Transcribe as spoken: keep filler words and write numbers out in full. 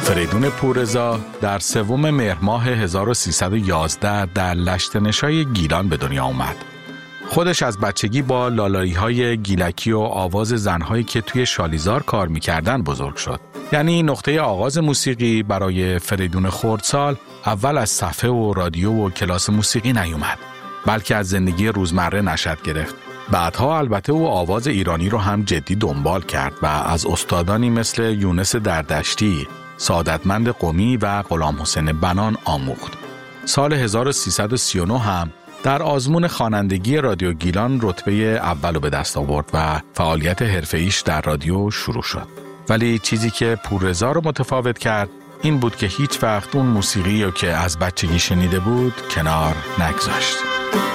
فریدون پوررضا در سوم مهر ماه هزار و سیصد و یازده در لشت‌نشای گیلان به دنیا آمد. خودش از بچگی با لالایی‌های گیلکی و آواز زن‌هایی که توی شالیزار کار می‌کردن بزرگ شد. یعنی نقطه آغاز موسیقی برای فریدون خردسال اول از صفحه و رادیو و کلاس موسیقی نیومد، بلکه از زندگی روزمره نشأت گرفت. بعدها البته او آواز ایرانی رو هم جدی دنبال کرد و از استادانی مثل یونس دردشتی، سعادتمند قمی و غلام حسین بنان آموخت. سال هزار و سیصد و سی و نه هم در آزمون خوانندگی رادیو گیلان رتبه اول به دست آورد و فعالیت حرفه‌ایش در رادیو شروع شد. ولی چیزی که پوررضا رو متفاوت کرد این بود که هیچ وقت اون موسیقی رو که از بچگی شنیده بود کنار نگذاشت.